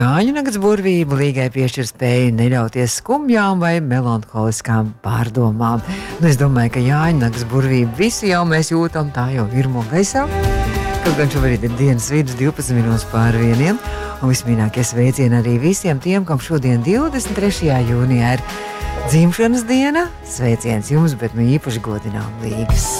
Jāņu nakts burvība Līgai piešķir spēju neļauties skumjām vai melanholiskām pārdomām. Es domāju, ka Jāņu nakts burvība visu jau mēs jūtam, tā jau virmo gaisā. Kaut gan šobrīd ir dienas vidus 12:04. Un vismīļākie sveicieni arī visiem tiem, kam šodien 23. jūnijā ir dzimšanas diena. Sveiciens jums, bet īpaši godinām Līgas.